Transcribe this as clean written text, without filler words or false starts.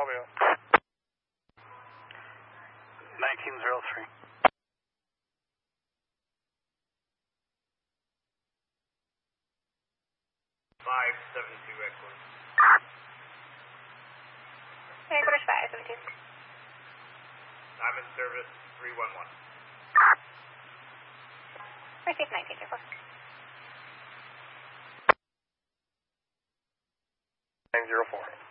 Romeo. 1903. 572 excellent. British 572. I'm in service 311. Receive 1904. 904.